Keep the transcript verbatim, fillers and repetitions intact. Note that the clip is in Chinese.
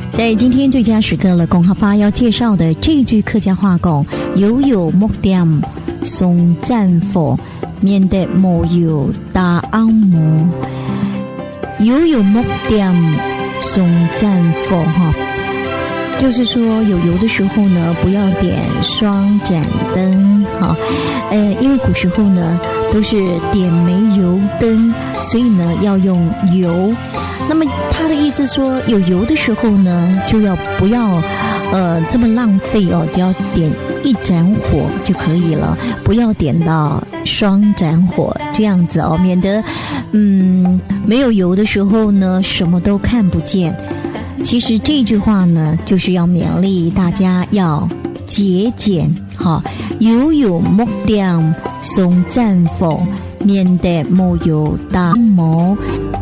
在今天最佳时刻了，龚哈发要介绍的这句客家话讲，有有木点送战火，免得无有大安摩。有有木点送战火哈，就是说有油的时候呢，不要点双盏灯哈。呃，因为古时候呢都是点煤油灯，所以呢要用油。那么他的意思说，有油的时候呢，就要不要呃这么浪费哦，只要点一盏火就可以了，不要点到双盏火这样子哦，免得嗯没有油的时候呢，什么都看不见。其实这句话呢，就是要勉励大家要节俭，哈，油有木点送战火，免得无有大谋。